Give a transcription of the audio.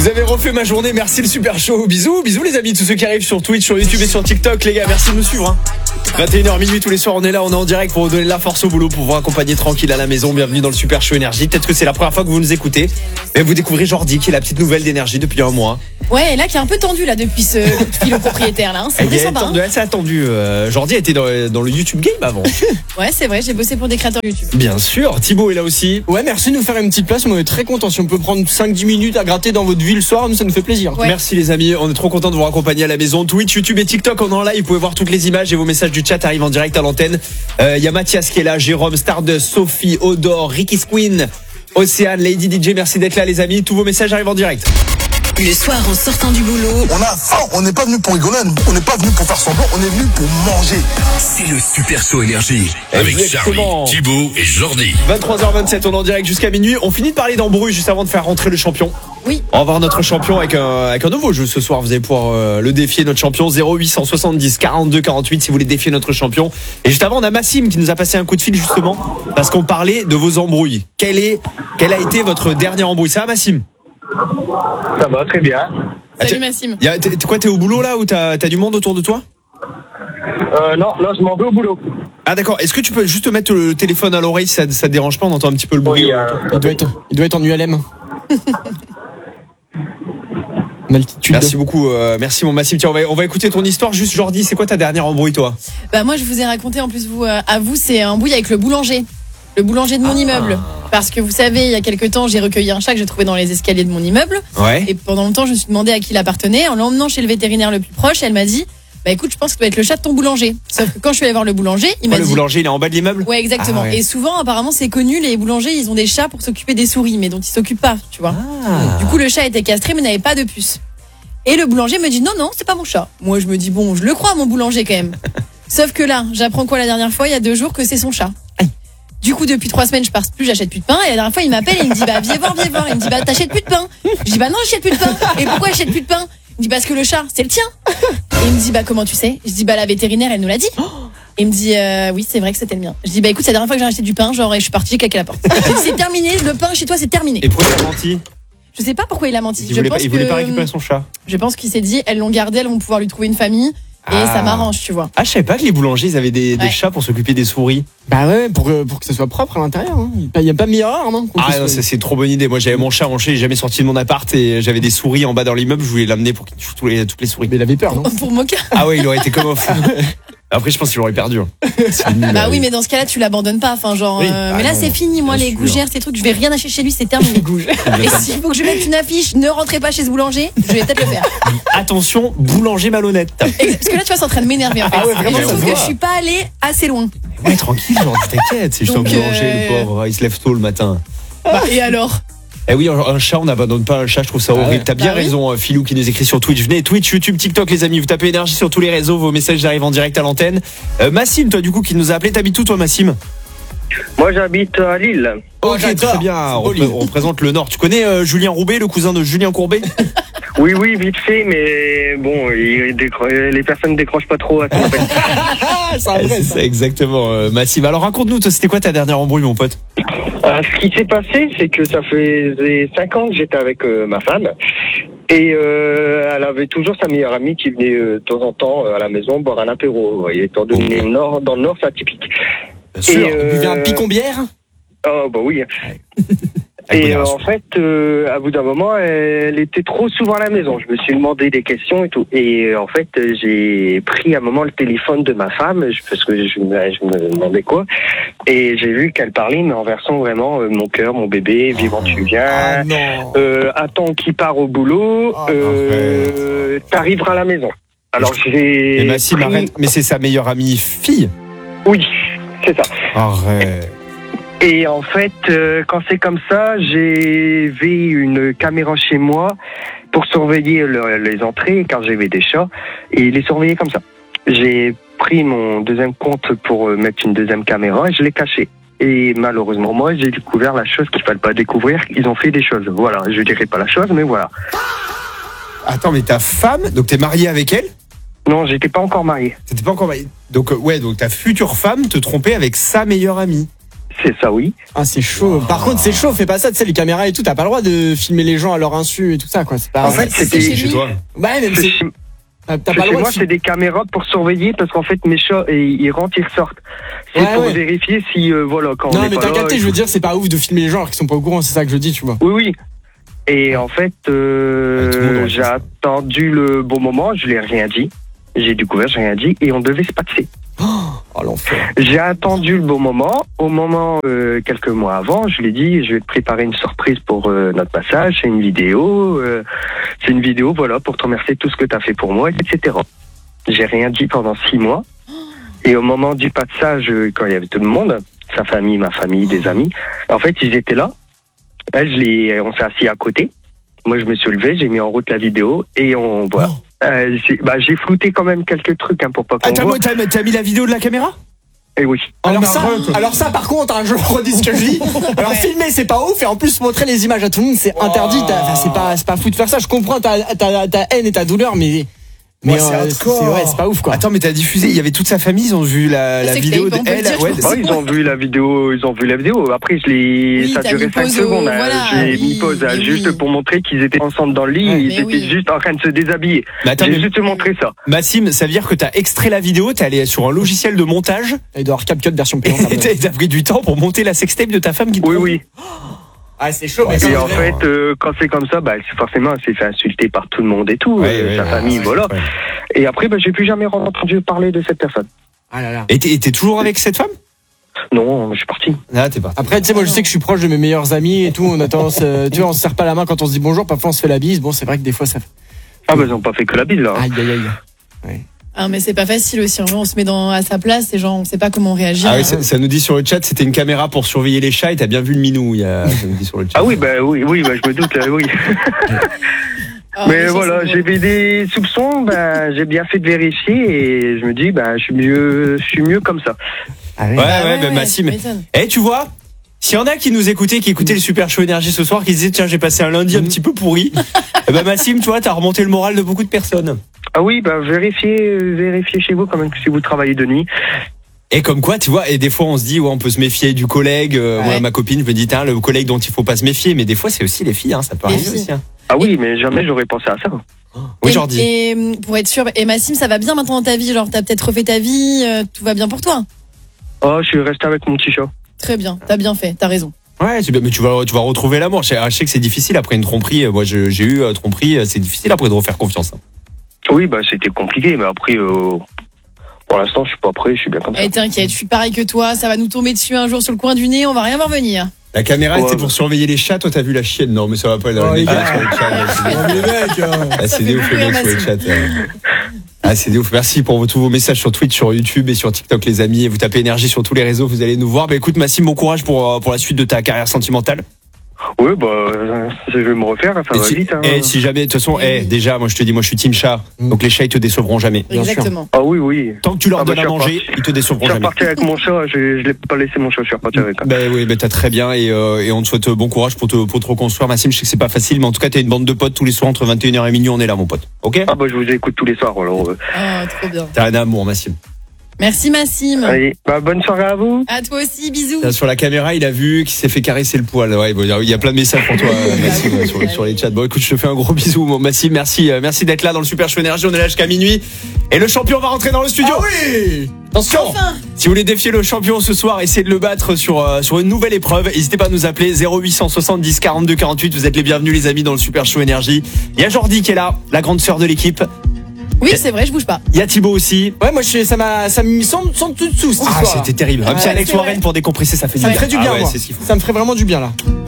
Vous avez refait ma journée, merci le super show. Bisous les amis, tous ceux qui arrivent sur Twitch, sur YouTube et sur TikTok, les gars, merci de nous suivre. 21h minuit tous les soirs, on est là, on est en direct pour vous donner la force au boulot, pour vous accompagner tranquille à la maison. Bienvenue dans le super show Énergie. Peut-être que c'est la première fois que vous nous écoutez, mais vous découvrez Jordi, qui est la petite nouvelle d'Énergie depuis un mois. Ouais, et là qui est un peu tendu là depuis ce fil au propriétaire là. C'est sympa. Elle s'est attendue. Jordi était dans le YouTube game avant. Ouais, c'est vrai, j'ai bossé pour des créateurs YouTube. Bien sûr, Thibaut est là aussi. Ouais, merci de nous faire une petite place, on est très content. Si on peut prendre 5-10 minutes à gratter dans votre vie le soir, nous ça nous fait plaisir. Ouais. Merci les amis, on est trop contents de vous raccompagner à la maison. Twitch, YouTube et TikTok, on est en live, vous pouvez voir toutes les images et vos messages du chat arrivent en direct à l'antenne. Il y a Mathias qui est là, Jérôme, Stardust, Sophie, Odor, Ricky Squeen, Océane, Lady DJ, merci d'être là les amis. Tous vos messages arrivent en direct. Le soir en sortant du boulot, On a faim, on n'est pas venu pour rigoler, on n'est pas venu pour faire semblant, on est venu pour manger. C'est le Super Show Énergie avec Exactement. Charlie, Thibaut et Jordi. 23h27, on est en direct jusqu'à minuit. On finit de parler d'embrouille juste avant de faire rentrer le champion. Oui. On va voir notre champion avec un nouveau jeu ce soir. Vous allez pouvoir le défier, notre champion. 0870 42 48 si vous voulez défier notre champion. Et juste avant, on a Massim qui nous a passé un coup de fil justement parce qu'on parlait de vos embrouilles. Quelle a été votre dernière embrouille? Ça va Massim? Ça va, très bien. Salut Massim. T'es au boulot là ou t'as du monde autour de toi? Non, je m'en vais au boulot. Ah d'accord, est-ce que tu peux juste te mettre le téléphone à l'oreille si ça te dérange pas, on entend un petit peu le bruit. Il doit être en ULM. Altitude. Merci beaucoup, merci mon Massim. Tiens, on va écouter ton histoire. Juste Jordi, c'est quoi ta dernière embrouille toi? Bah moi je vous ai raconté en plus à vous c'est un embrouille avec le boulanger. Le boulanger de mon immeuble. Parce que vous savez, il y a quelques temps, j'ai recueilli un chat que j'ai trouvé dans les escaliers de mon immeuble. Ouais. Et pendant longtemps, je me suis demandé à qui il appartenait. En l'emmenant chez le vétérinaire le plus proche, elle m'a dit bah écoute, je pense que ça doit être le chat de ton boulanger. Sauf que quand je suis allée voir le boulanger, il m'a dit. Le boulanger, il est en bas de l'immeuble? Ouais, exactement. Ah ouais. Et souvent, apparemment, c'est connu, les boulangers, ils ont des chats pour s'occuper des souris, mais dont ils s'occupent pas, tu vois. Du coup, le chat était castré, mais n'avait pas de puce. Et le boulanger me dit non, c'est pas mon chat. Moi, je me dis bon, je le crois, mon boulanger quand même. Sauf que là, j'apprends quoi la dernière fois, il y a 2 jours, que c'est son chat. Du coup, depuis 3 semaines, je pars plus, j'achète plus de pain. Et la dernière fois, il m'appelle et il me dit, bah, viens voir. Il me dit, bah, t'achètes plus de pain. Je dis, bah, non, j'achète plus de pain. Et pourquoi j'achète plus de pain? Il me dit, parce que le chat, c'est le tien. Et il me dit, bah, comment tu sais? Je dis, bah, la vétérinaire, elle nous l'a dit. Et il me dit, oui, c'est vrai que c'était le mien. Je dis, bah, écoute, c'est la dernière fois que j'ai acheté du pain, genre, et je suis partie, j'ai claqué la porte. J'ai dit, c'est terminé, le pain chez toi, c'est terminé. Et pourquoi il a menti? Je sais pas pourquoi il a menti. Il voulait pas récupérer son chat. Je pense qu'il s'est dit, elles l'ont gardé, elles vont pouvoir lui trouver une famille. Et ça m'arrange, tu vois. Ah, je savais pas que les boulangers, ils avaient des chats pour s'occuper des souris. Bah ouais, pour que ça soit propre à l'intérieur. Hein. Il y a pas de miroir, non? Ah non, c'est trop bonne idée. Moi, j'avais mon chat, il est jamais sorti de mon appart et j'avais des souris en bas dans l'immeuble. Je voulais l'amener pour qu'il tue toutes les souris. Mais il avait peur, non? Pour Moka. Ah ouais, il aurait été comme un fou. Après, je pense qu'il aurait perdu. Bah oui, mais dans ce cas-là, tu l'abandonnes pas. Enfin, genre. Oui. Mais là, c'est fini. Moi, Bien les sûr. gougères, ces trucs, je vais rien acheter chez lui, c'est terminé. Et s'il faut que je mette une affiche, ne rentrez pas chez ce boulanger, je vais peut-être le faire. Attention, boulanger malhonnête. Parce que là, tu vois, c'est en train de m'énerver en fait. Ah ouais, vraiment, Et je ça trouve se que voit. je suis pas allée assez loin. Ouais, tranquille, genre, t'inquiète. C'est juste un Donc, boulanger, le pauvre. Il se lève tôt le matin. Bah, et alors? Eh oui, un chat, on n'abandonne pas un chat, je trouve ça horrible. ouais. T'as bien Bah oui. raison, Philou qui nous écrit sur Twitch. Venez, Twitch, YouTube, TikTok, les amis, vous tapez Énergie sur tous les réseaux, vos messages arrivent en direct à l'antenne. Massim, toi, du coup, qui nous a appelé, t'habites où, toi, Massim? Moi, j'habite à Lille. Ok, j'adore. très bien. C'est beau, Lille. On représente le Nord. Tu connais Julien Roubaix, le cousin de Julien Courbet? Oui, vite fait, mais bon, les personnes décrochent pas trop à ça. En fait. Ah, c'est un vrai, C'est ça. ça, exactement, Massim. Alors, raconte-nous, toi, c'était quoi ta dernière embrouille, mon pote? Ce qui s'est passé, c'est que ça faisait 5 ans que j'étais avec ma femme. Et elle avait toujours sa meilleure amie qui venait de temps en temps à la maison boire un apéro. Vous voyez, étant donné dans le Nord, c'est atypique. Bien sûr. Tu buvais un picon-bière? Oh, bah oui. Avec Et modération. en fait, à bout d'un moment, elle était trop souvent à la maison. Je me suis demandé des questions et tout. Et en fait, j'ai pris à un moment le téléphone de ma femme, parce que je me demandais quoi. Et j'ai vu qu'elle parlait, mais en version vraiment mon cœur, mon bébé, vivant tu viens. Ah non. Attends qui part au boulot. Ah, T'arriveras à la maison. Alors j'ai. Mais Massim, pris- arrête. Mais c'est sa meilleure amie fille. Oui, c'est ça. Arrête. Et en fait, quand c'est comme ça, j'ai une caméra chez moi pour surveiller les entrées, car j'avais des chats, et les surveiller comme ça. J'ai pris mon deuxième compte pour mettre une deuxième caméra et je l'ai caché. Et malheureusement, moi, j'ai découvert la chose qu'il ne fallait pas découvrir. Ils ont fait des choses. Voilà, je dirais pas la chose, mais voilà. Attends, mais ta femme, donc t'es marié avec elle? Non, j'étais pas encore marié. T'étais pas encore marié. Donc, ouais, donc ta future femme te trompait avec sa meilleure amie. C'est ça, oui. Ah, c'est chaud. Par contre, c'est chaud, fais pas ça, tu sais, les caméras et tout, t'as pas le droit de filmer les gens à leur insu et tout ça, quoi. C'est pas... En fait, c'était Chez toi. Ouais, même c'est- c'est... T'as pas le chez droit moi, de c'est des caméras pour surveiller parce qu'en fait, mes chats, ils rentrent, ils ressortent. C'est Ouais, pour ouais. vérifier si, voilà, quand on Non, est mais pas t'as là, capté, il je veux faut- dire, c'est pas ouf de filmer les gens alors qu'ils sont pas au courant, c'est ça que je dis, tu vois. Oui, oui. Et en fait, tout le monde aurait j'ai fait ça. attendu le bon moment, je l'ai rien dit. J'ai découvert, j'ai rien dit, et on devait se passer. Oh, l'enfer. J'ai attendu le bon moment. Au moment, quelques mois avant, je l'ai dit, je vais te préparer une surprise pour notre passage. C'est une vidéo. C'est une vidéo, voilà, pour te remercier de tout ce que tu as fait pour moi, etc. J'ai rien dit pendant 6 mois. Et au moment du passage, quand il y avait tout le monde, sa famille, ma famille, des amis, en fait, ils étaient là. Elle, on s'est assis à côté. Moi, je me suis levé, j'ai mis en route la vidéo et on voit. J'ai flouté quand même quelques trucs pour pas qu'on Attends, voit. t'as mis la vidéo de la caméra? Et oui. Alors ça, par contre, je redis ce que je dis. Alors filmer, c'est pas ouf, et en plus montrer les images à tout le monde, c'est interdit. C'est pas fou de faire ça. Je comprends ta haine et ta douleur, mais Ouais, c'est hardcore. c'est pas ouf, quoi. Attends, mais t'as diffusé, il y avait toute sa famille, ils ont vu la C'est que vidéo t'as- on peut le d'elle. dire, je Ouais, pense. Ah, ils ont vu la vidéo. Après, Oui, ça a t'as duré mis 5 pause, secondes. voilà, J'ai oui, mis pause, mais juste oui. pour montrer qu'ils étaient ensemble dans le lit. Ouais, Ils mais étaient oui. juste en train de se déshabiller. Mais attends, J'ai mais juste montré ça. Massim, ça veut dire que t'as extrait la vidéo, t'es allé sur un logiciel de montage Il doit y avoir CapCut version et payante. t'as pris du temps pour monter la sextape de ta femme qui te Oui, trompe. oui. Ah, c'est chaud, mais Et en fait, quand c'est comme ça, forcément, elle s'est fait insulter par tout le monde et tout. Sa famille, voilà. Ouais. Et après, j'ai plus jamais entendu parler de cette personne. Ah là là. Et t'es toujours avec cette femme? Non, je suis parti. Ah, t'es parti. Après, tu sais, moi, je sais que je suis proche de mes meilleurs amis et tout. On a tendance, tu vois, on se serre pas la main quand on se dit bonjour. Parfois, on se fait la bise. Bon, c'est vrai que des fois, ça. Ah, ils ont pas fait que la bise, là. Aïe, aïe, aïe. Ah, mais c'est pas facile aussi. On se met à sa place et genre, on sait pas comment réagir. Ah oui, ça nous dit sur le chat, c'était une caméra pour surveiller les chats et t'as bien vu le minou. Ça nous dit sur le chat. Ah oui, oui, je me doute, oui. Ah, Mais ça, voilà, c'est beau. j'avais des soupçons, j'ai bien fait de vérifier et je me dis, je suis mieux comme ça. Ouais, Bah ouais, Massim. tu m'étonnes. Tu vois, s'il y en a qui nous écoutaient, qui écoutaient le Super Show Énergie ce soir, qui disaient, tiens, j'ai passé un lundi un petit peu pourri. Massim, tu vois, t'as remonté le moral de beaucoup de personnes. Ah oui, vérifiez chez vous quand même si vous travaillez de nuit. Et comme quoi, tu vois, et des fois on se dit, ouais, on peut se méfier du collègue. Moi, ma copine, je me dis, le collègue dont il faut pas se méfier. Mais des fois, c'est aussi les filles, ça peut Les arriver filles. aussi. Ah oui, mais jamais j'aurais pensé à ça. Oui, Jordi. Et pour être sûr, et Massim, ça va bien maintenant dans ta vie? Genre, t'as peut-être refait ta vie, tout va bien pour toi? Oh, je suis resté avec mon petit chat. Très bien, t'as bien fait, t'as raison. Ouais, c'est bien, mais tu vas retrouver l'amour. Je sais que c'est difficile après une tromperie. Moi, j'ai eu tromperie. C'est difficile après de refaire confiance. Oui, c'était compliqué, mais après, pour l'instant, je suis pas prêt, je suis bien comme ça. Et t'inquiète, je suis pareil que toi, ça va nous tomber dessus un jour sur le coin du nez, on va rien voir venir. La caméra Ouais, était pour surveiller les chats. Toi, t'as vu la chienne? Non, mais ça va pas. Oh, les gars. sur le chat. Les mecs, C'est des ouf les mecs sur le chat. Ah, c'est des ouf. Merci pour tous vos messages sur Twitch, sur YouTube et sur TikTok, les amis. Et vous tapez énergie sur tous les réseaux, vous allez nous voir. Écoute, Massim, bon courage pour la suite de ta carrière sentimentale. Oui, je vais me refaire, ça va vite. Et si jamais, de toute façon, déjà, moi je te dis, moi je suis team chat. Donc les chats, ils te décevront jamais. Bien sûr. Exactement. Ah oui, oui. Tant que tu leur donnes je à suis manger, reparti. ils te décevront Je suis jamais. reparti avec mon chat, je l'ai pas laissé mon chat, je suis reparti avec. T'as très bien et on te souhaite bon courage pour te reconstruire. Massim, je sais que c'est pas facile, mais en tout cas, t'as une bande de potes tous les soirs entre 21h et minuit, on est là, mon pote. Ok? Ah je vous écoute tous les soirs, alors. Oh, trop bien. T'as un amour, Massim. Merci Massim. Allez, bonne soirée à vous. À toi aussi, bisous. Là, sur la caméra, il a vu qu'il s'est fait caresser le poil. Ouais, il y a plein de messages pour toi, Massim, sur les chats. Bon, écoute, je te fais un gros bisou, mon Massim. Merci d'être là dans le Super Show Énergie. On est là jusqu'à minuit. Et le champion va rentrer dans le studio. Ah oui. Attention. Enfin. Si vous voulez défier le champion ce soir, essayez de le battre sur une nouvelle épreuve. N'hésitez pas à nous appeler 0870 42 48. Vous êtes les bienvenus, les amis, dans le Super Show Énergie. Il y a Jordi qui est là, la grande sœur de l'équipe. Oui, c'est vrai, je bouge pas. Il y a Thibaut aussi. Ouais, moi, ça me semble sans tout dessous, cette histoire. C'était terrible. Un petit Ouais, Alex c'est vrai. Warren pour décompresser, ça fait du Ça me bien. ferait du bien, ouais, moi. c'est ce qu'il faut. Ça me ferait vraiment du bien, là.